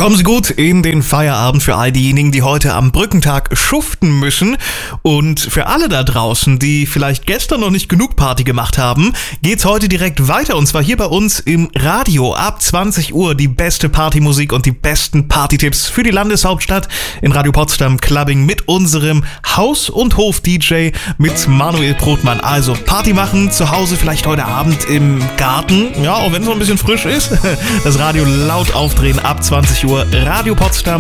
Kommen Sie gut in den Feierabend für all diejenigen, die heute am Brückentag schuften müssen. Und für alle da draußen, die vielleicht gestern noch nicht genug Party gemacht haben, geht's heute direkt weiter. Und zwar hier bei uns im Radio ab 20 Uhr die beste Partymusik und die besten Partytipps für die Landeshauptstadt in Radio Potsdam Clubbing mit unserem Haus- und Hof-DJ mit Manuel Brotmann. Also Party machen zu Hause, vielleicht heute Abend im Garten. Ja, auch wenn es noch ein bisschen frisch ist. Das Radio laut aufdrehen ab 20 Uhr. Radio Potsdam